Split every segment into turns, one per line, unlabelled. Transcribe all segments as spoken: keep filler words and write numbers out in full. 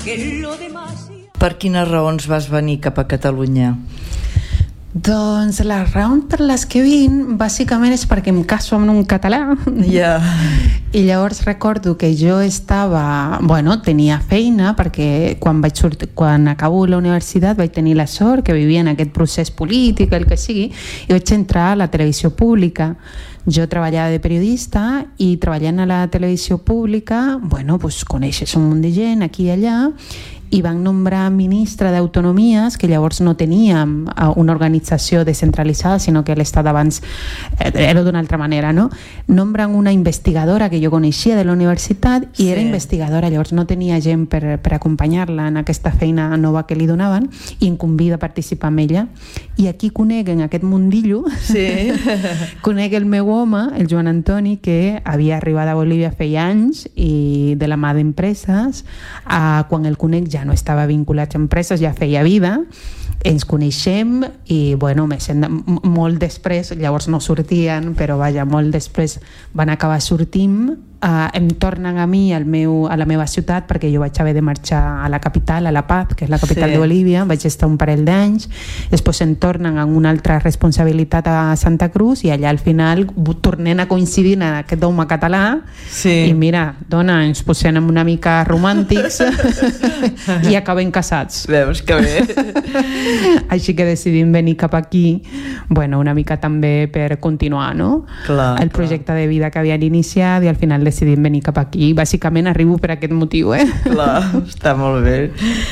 Per quines raons vas venir cap a Catalunya?
Doncs les raons per les que vinc bàsicament és perquè em caso amb un català.
Yeah.
I llavors recordo que jo estava, bueno, tenia feina perquè quan vaig sortir, quan acabo la universitat vaig tenir la sort que vivia en aquest procés polític, el que sigui, i vaig entrar a la televisió pública. Jo treballava de periodista i treballant a la televisió pública, bueno, pues coneixes un munt de gent aquí i allà, i van nombrar ministre d'Autonomies, que llavors no teníem una organització descentralitzada, sinó que l'Estat abans era d'una altra manera, no? Nombren una investigadora que jo coneixia de la universitat i sí. Era investigadora, llavors no tenia gent per, per acompanyar-la en aquesta feina nova que li donaven i em convida a participar amb ella. I aquí conec en aquest mundillo, sí. Conec el meu home, el Joan Antoni, que havia arribat a Bolívia feia anys i de la mà d'empreses, eh, quan el conec ja no estava vinculat a empreses, ja feia vida, ens coneixem i bueno, molt després, llavors no sortien, però vaja, molt després van acabar sortint, uh, em tornen a mi al meu, a la meva ciutat, perquè jo vaig haver de marxar a la capital, a La Paz, que és la capital sí. de Bolívia, vaig estar un parell d'anys, després em tornen a una altra responsabilitat a Santa Cruz i allà al final tornem a coincidir en aquest home català sí. I mira, dona, ens posem una mica romàntics i acabem casats.
Veus que bé.
Així que decidim venir cap aquí, bueno, una mica també per continuar, no?
Clar,
el projecte clar. De vida que havien iniciat i al final decidim venir cap aquí. Bàsicament arribo per aquest motiu, eh?
Clar, està molt bé.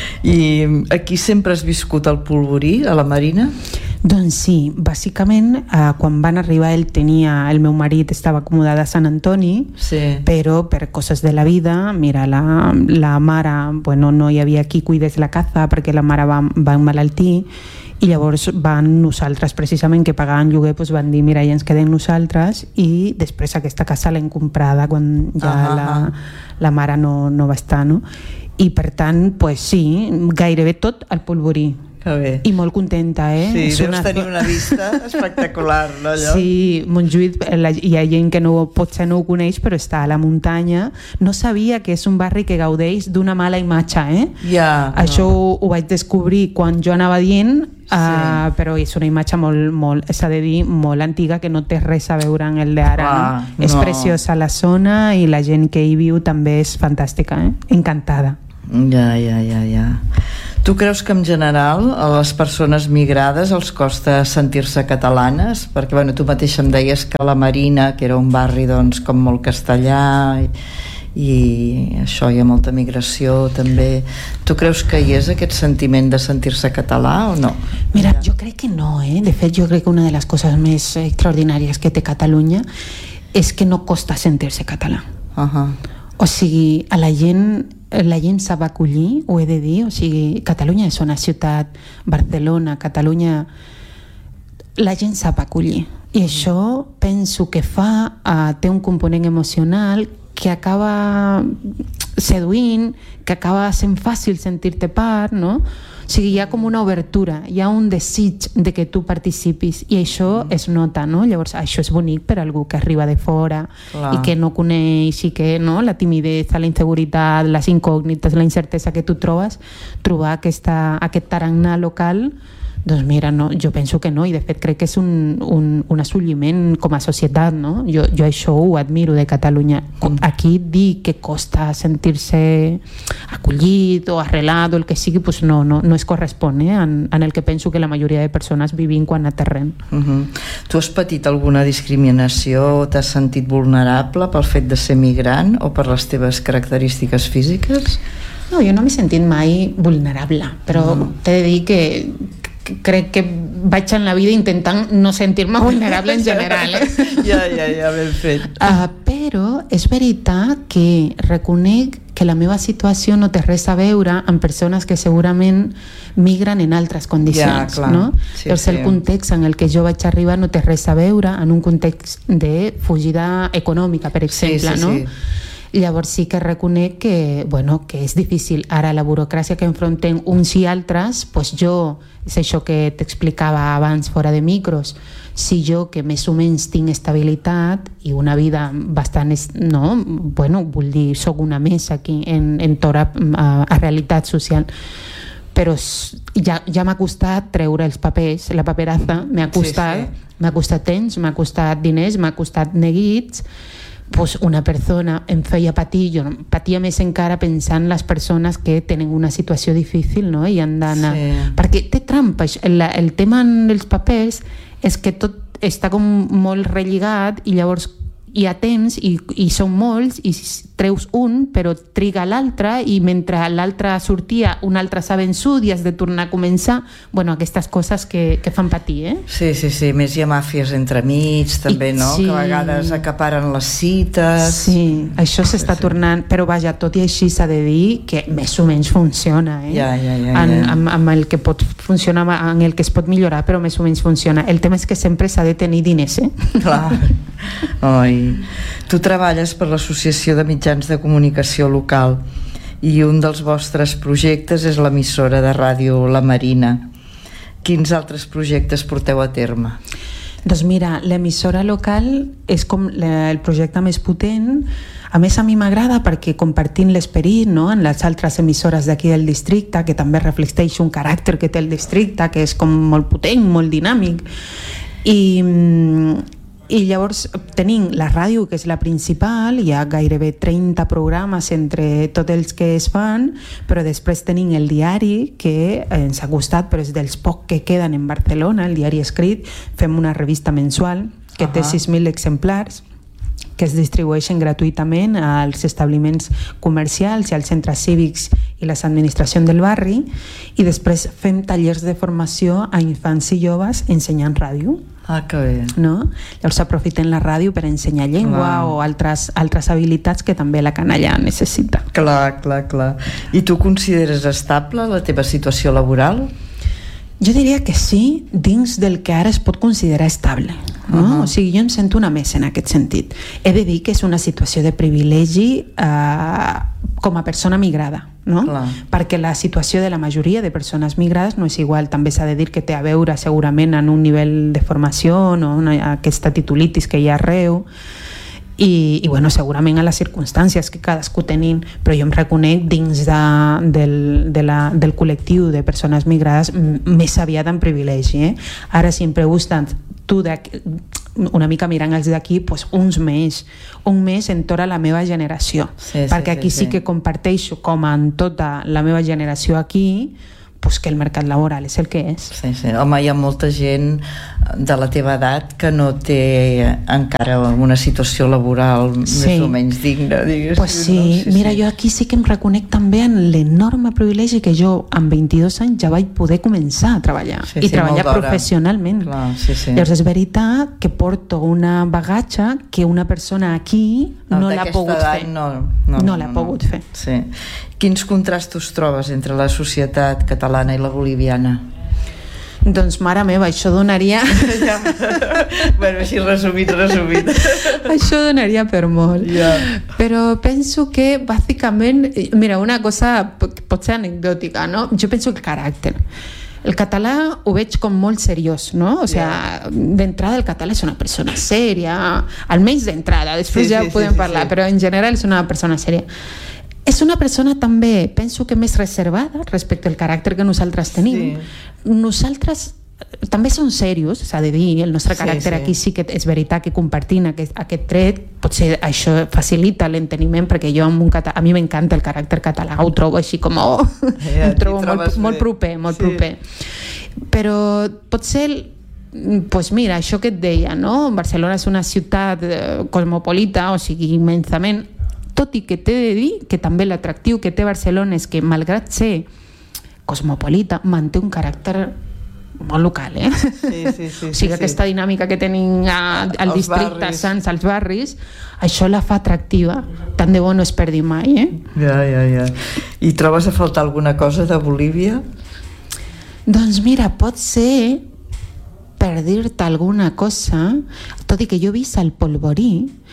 I aquí sempre has viscut al Polvorí, a la Marina?
Doncs sí, bàsicament eh, quan van arribar ell tenia, el meu marit estava acomodat a Sant Antoni, sí. Però per coses de la vida, mira, la, la mare, bueno, no hi havia qui cuidés la casa perquè la mare va, va emmalaltir i llavors van nosaltres precisament que pagaven lloguer, doncs van dir mira, ja ens quedem nosaltres i després aquesta casa l'hem comprada quan ja uh-huh. la, la mare no, no va estar, no? I per tant, pues sí, gairebé tot al Polvorí.
Bé.
I molt contenta, eh?
Sí, és deus una... tenir una vista espectacular, no, allò?
Sí, Montjuïc, la, hi ha gent que no, potser no ho coneix, però està a la muntanya. No sabia que és un barri que gaudeix d'una mala imatge, eh?
Ja,
això
no.
ho, ho vaig descobrir quan jo anava dient, sí. uh, però és una imatge molt, molt, s'ha de dir, molt antiga, que no té res a veure amb el d'ara. Ah, no? És no. preciosa la zona i la gent que hi viu també és fantàstica, eh? Encantada.
Ja, ja, ja, ja. Tu creus que en general a les persones migrades els costa sentir-se catalanes? Perquè bueno, tu mateixa em deies que la Marina, que era un barri doncs, com molt castellà i, i això, hi ha molta migració també. Tu creus que hi és aquest sentiment de sentir-se català o no?
Mira, jo crec que no, eh? De fet, jo crec que una de les coses més extraordinàries que té Catalunya és que no costa sentir-se català. Uh-huh. O sigui, a la gent la gent sap acollir, ho he de dir, o sigui, Catalunya és una ciutat, Barcelona, Catalunya, la gent sap acollir i això penso que fa, uh, té un component emocional que acaba seduint, que acaba sent fàcil sentir-te part, no? O sigui, hi ha com una obertura, hi ha un desig de que tu participis i això mm. es nota, no? Llavors, això és bonic per a algú que arriba de fora Clar. I que no coneix i que, no? La timidesa, la inseguretat, les incògnites, la incertesa que tu trobes, trobar aquesta, aquest tarannà local, doncs mira, no, jo penso que no, i de fet crec que és un, un, un assoliment com a societat, no? Jo, jo això ho admiro de Catalunya. Aquí dir que costa sentir-se acollit o arrelat o el que sigui, pues no, no, no es correspon eh, en, en el que penso que la majoria de persones vivim quan a terreny.
Uh-huh. Tu has patit alguna discriminació o t'has sentit vulnerable pel fet de ser migrant o per les teves característiques físiques?
No, jo no m'he sentit mai vulnerable, però uh-huh. t'he de dir que crec que vaig en la vida intentant no sentir-me vulnerable en general, eh?
Ja, ja, ja, ben fet.
Uh, però és veritat que reconec que la meva situació no té res a veure amb persones que segurament migren en altres condicions,
ja,
no?
Sí,
Llavors
sí.
el context en el que jo vaig arribar no té res a veure en un context de fugida econòmica, per exemple,
sí, sí,
no?
Sí.
Llavors sí que reconec que, bueno, que és difícil. Ara la burocràcia que enfrontem uns i altres, pues jo, és això que t'explicava abans fora de micros, si jo que més o menys tinc estabilitat i una vida bastant, no, bueno, vull dir, soc una més aquí en, en tota a, a realitat social, però ja, ja m'ha costat treure els papers, la paperaza, m'ha costat, sí, sí. m'ha costat temps, m'ha costat diners, m'ha costat neguits. Pues una persona em feia patir, jo patia més encara pensant les persones que tenen una situació difícil, no? I han d'anar... Sí. Perquè té trampa, el, el tema en els papers és que tot està com molt relligat i llavors hi ha temps i, i són molts i treus un però triga l'altre i mentre l'altre sortia un altre s'ha vençut i has de tornar a començar. Bueno, aquestes coses que, que fan patir, eh?
Sí, sí, sí, més hi ha màfies entremig també, I, no? Sí. Que a vegades acaparen les cites.
Sí, això s'està sí, sí. tornant, però vaja, tot i així s'ha de dir que més o menys funciona, eh?
Ja, ja, ja, ja.
En, amb, amb el que pot funcionar, en el que es pot millorar, però més o menys funciona. El tema és que sempre s'ha de tenir diners, eh?
Clar. Oi. Tu treballes per l'Associació de Mitjans de Comunicació Local i un dels vostres projectes és l'emissora de ràdio La Marina. Quins altres projectes porteu a terme?
Doncs mira, l'emissora local és com el projecte més potent. A més, a mi m'agrada perquè compartint l'esperit, no?, en les altres emissores d'aquí del districte, que també reflecteix un caràcter que té el districte, que és com molt potent, molt dinàmic. I... I llavors tenim la ràdio, que és la principal, hi ha gairebé trenta programes entre tots els que es fan, però després tenim el diari, que ens ha costat, però és dels pocs que queden en Barcelona, el diari escrit. Fem una revista mensual que uh-huh. té sis mil exemplars, que es distribueixen gratuïtament als establiments comercials i als centres cívics i les administracions del barri, i després fem tallers de formació a infants i joves ensenyant ràdio.
Ah, que bé.
No? Llavors aprofitem la ràdio per ensenyar llengua wow. o altres, altres habilitats que també la canalla necessita.
Clar, clar, clar. I tu consideres estable la teva situació laboral?
Jo diria que sí, dins del que ara es pot considerar estable. No? Uh-huh. O sigui, jo em sento una més en aquest sentit. He de dir que és una situació de privilegi eh, com a persona migrada, no? Clar. Perquè la situació de la majoria de persones migrades no és igual. També s'ha de dir que té a veure segurament en un nivell de formació, no? Una, aquesta titulitis que hi ha arreu. I, i bueno, segurament a les circumstàncies que cadascú tenim, però jo em reconec dins de, del, de la, del col·lectiu de persones migrades més aviat en privilegi, eh? Ara si em pregunten tu una mica mirant els d'aquí, pues uns més un més en tota la meva generació, sí, perquè sí, aquí sí, sí. sí que comparteixo com en tota la meva generació aquí, pues que el mercat laboral és el que és.
Sí, sí. Home, hi ha molta gent de la teva edat que no té encara una situació laboral sí. més o menys digna, digues.
Pues sí. No? sí, mira, sí. jo aquí sí que em reconec també en l'enorme privilegi que jo amb vint-i-dos anys ja vaig poder començar a treballar sí, i sí, treballar professionalment.
Clar, sí, sí.
Llavors és veritat que porto una bagatge que una persona aquí no, no l'ha pogut fer.
No, no,
no l'ha
no,
pogut
no.
fer.
Sí. Quins contrastos trobes entre la societat catalana i la boliviana?
Doncs mare meva, això donaria...
ja. Bueno, així resumit, resumit.
Això donaria per molt.
Ja.
Però penso que bàsicament, mira, una cosa pot ser anecdòtica, no? Jo penso que el caràcter. El català ho veig com molt seriós, no? O sigui, yeah. d'entrada el català és una persona sèria, almenys d'entrada, després sí, ja sí, podem sí, parlar, sí. però en general és una persona sèria. És una persona també, penso que més reservada respecte al caràcter que nosaltres tenim. Sí. Nosaltres també som serios, s'ha de dir, el nostre caràcter sí, sí. aquí sí que és veritat que compartim aquest, aquest tret, potser això facilita l'enteniment, perquè jo amb un català, a mi m'encanta el caràcter català, ho trobo així com, oh, ja, em trobo molt, molt proper, molt sí. proper. Però potser, pues mira, això que et deia, no? Barcelona és una ciutat cosmopolita, o sigui, immensament, tot i que t'he de dir que també l'atractiu que té Barcelona és que, malgrat ser cosmopolita, manté un caràcter molt local, eh?
Sí, sí, sí,
o sigui,
sí,
aquesta
sí.
dinàmica que tenim a, al els districte, barris. Sants, als barris, això la fa atractiva. Tant de bo no es perdi mai, eh?
Ja, ja, ja. I trobes a faltar alguna cosa de Bolívia?
Doncs mira, pot ser, per dir-te alguna cosa, tot i que jo he vist el polvorí,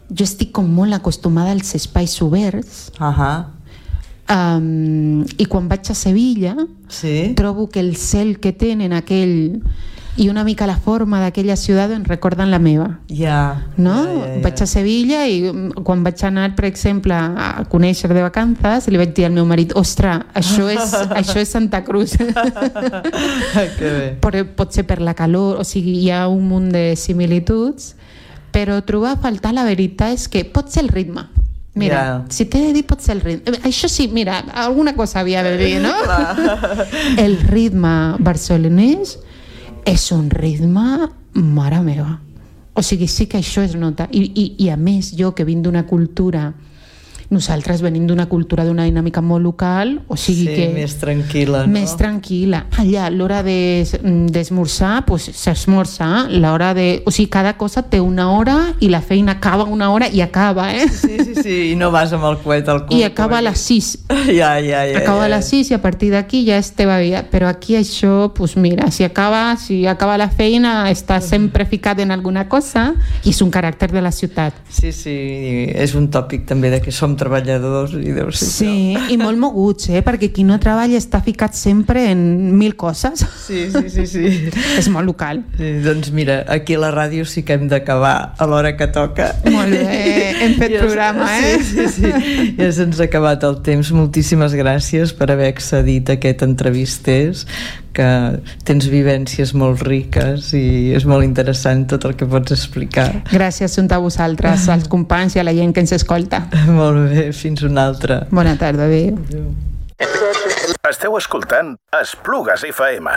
jo estic com molt acostumada als espais oberts.
Ahà.
Um, I quan vaig a Sevilla,
sí?
trobo que el cel que tenen aquell i una mica la forma d'aquella ciutat em recorden la meva.
Ja.
No?
Ja, ja, ja.
Vaig a Sevilla i quan vaig anar, per exemple, a conèixer de vacances, li vaig dir al meu marit, ostres, això és, això és Santa Cruz.
Que bé.
Però potser per la calor, o sigui, hi ha un munt de similituds, però trobar a faltar, la veritat és que pot ser el ritme. Mira, yeah. si t'he de dir, pot ser el ritme. Això sí, mira, alguna cosa havia de dir, no? El ritme barcelonès és un ritme, mare meva. O sigui, sí que això es nota. I, i, i a més, jo que vinc d'una cultura... Nosaltres venim d'una cultura, d'una dinàmica molt local, o sigui
sí,
que...
més tranquil·la, no?
Més tranquil·la. Allà, l'hora d'esmorzar, pues, s'esmorza. L'hora de... O sigui, cada cosa té una hora i la feina acaba una hora i acaba, eh?
Sí, sí, sí, i no vas amb el coet al cul.
I acaba a les sis.
Ja, ja, ja.
Acaba
ja.
a les sis i a partir d'aquí ja és teva vida. Però aquí això, pues mira, si acaba, si acaba la feina, està sempre ficat en alguna cosa i és un caràcter de la ciutat.
Sí, sí, és un tòpic també de que som treballadors i deu ser
sí, i molt moguts, eh? Perquè qui no treballa està ficat sempre en mil coses.
Sí, sí, sí, sí.
És molt local.
Sí, doncs mira, aquí a la ràdio sí que hem d'acabar a l'hora que toca.
Molt bé, hem fet ja, programa, eh?
Sí, sí, sí. Ja se'ns ha acabat el temps. Moltíssimes gràcies per haver accedit a aquest entrevisters, que tens vivències molt riques i és molt interessant tot el que pots explicar.
Gràcies a vosaltres, als companys i a la gent que ens escolta.
Molt bé, fins una altra.
Bona tarda, adéu.
Adéu.
Esteu escoltant Esplugues F M.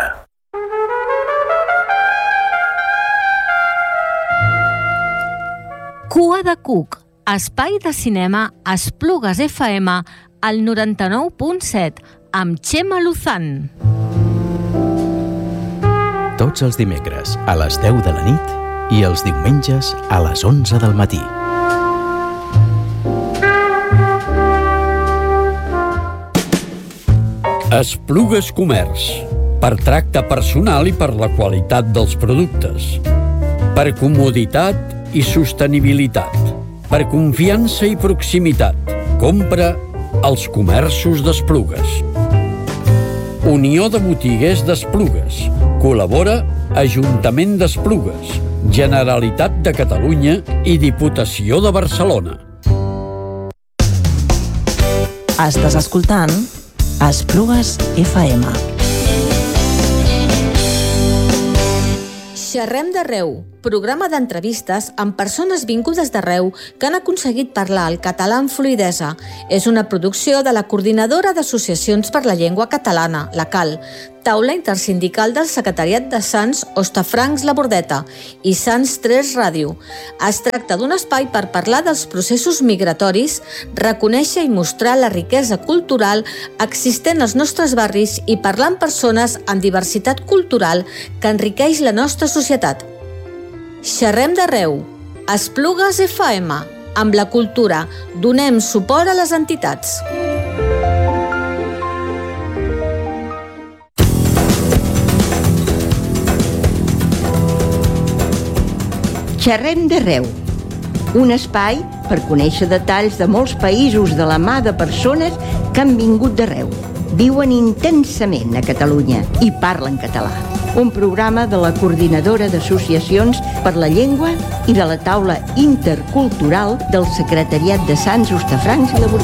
Cua de Cuc, espai de cinema Esplugues F M al noranta-nou punt set amb Txema Luzán.
Tots els dimecres a les deu de la nit i els diumenges a les onze del matí.
Esplugues Comerç, per tracte personal i per la qualitat dels productes, per comoditat i sostenibilitat, per confiança i proximitat. Compra als comerços d'Esplugues. Unió de Botiguers d'Esplugues. Col·labora Ajuntament d'Esplugues, Generalitat de Catalunya i Diputació de Barcelona.
Estàs escoltant Esplugues F M.
Xerrem d'arreu, programa d'entrevistes amb persones vingudes d'arreu que han aconseguit parlar el català amb fluïdesa. És una producció de la Coordinadora d'Associacions per la Llengua Catalana, la CAL, taula intersindical del Secretariat de Sants Hostafrancs La Bordeta i Sants tres Ràdio. Es tracta d'un espai per parlar dels processos migratoris, reconèixer i mostrar la riquesa cultural existent als nostres barris i parlar amb persones amb diversitat cultural que enriqueix la nostra societat. Xerrem d'arreu. Esplugues F M. Amb la cultura donem suport a les entitats.
Xerrem d'arreu, un espai per conèixer detalls de molts països de la mà de persones que han vingut d'arreu, viuen intensament a Catalunya i parlen català. Un programa de la Coordinadora d'Associacions per la Llengua i de la taula intercultural del Secretariat de Sants Hostafrancs i la Bordeta.